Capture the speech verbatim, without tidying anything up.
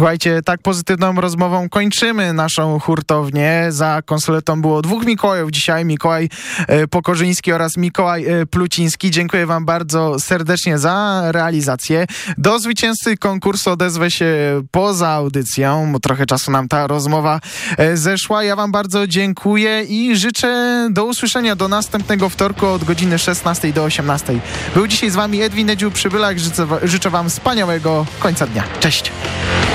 Słuchajcie, tak pozytywną rozmową kończymy naszą hurtownię. Za konsoletą było dwóch Mikołajów dzisiaj, Mikołaj e, Pokorzyński oraz Mikołaj e, Pluciński. Dziękuję wam bardzo serdecznie za realizację. Do zwycięzcy konkursu odezwę się poza audycją, bo trochę czasu nam ta rozmowa e, zeszła. Ja wam bardzo dziękuję i życzę do usłyszenia do następnego wtorku od godziny szesnastej do osiemnastej. Był dzisiaj z wami Edwin Edziu Przybylak. Życzę, życzę wam wspaniałego końca dnia. Cześć!